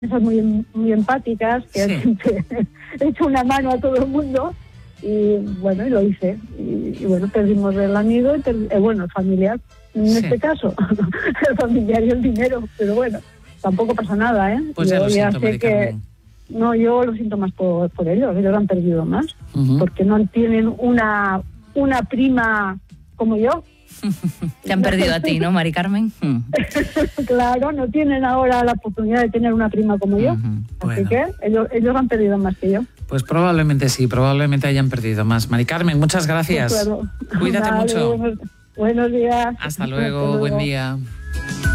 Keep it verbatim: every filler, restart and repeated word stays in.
Son muy, muy empáticas, que Sí. siempre he hecho una mano a todo el mundo y bueno, y lo hice. Y, y bueno, perdimos el amigo, y per, eh, bueno, el familiar, en Sí. este caso, el familiar y el dinero, pero bueno, tampoco pasa nada, ¿eh? Pues ya Yo lo siento, Mari que, Carmen. no, yo lo siento más por, por ellos, ellos han perdido más, Ujú. porque no tienen una, una prima como yo. Te han perdido a ti, ¿no, Mari Carmen? Mm. Claro, no tienen ahora la oportunidad de tener una prima como yo. Ujú. Así Bueno. que ellos, ellos han perdido más que yo. Pues probablemente sí, probablemente hayan perdido más. Mari Carmen, muchas gracias. Pues claro. Cuídate Vale, mucho. Buenos, buenos días. Hasta luego, buen día.